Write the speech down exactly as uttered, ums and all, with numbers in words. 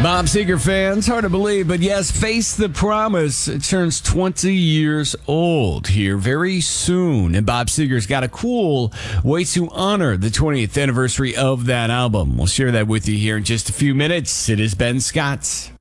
Bob Seger fans, hard to believe, but yes, Face the Promise. It turns twenty years old here very soon. And Bob Seger's got a cool way to honor the twentieth anniversary of that album. We'll share that with you here in just a few minutes. It is Ben Scott.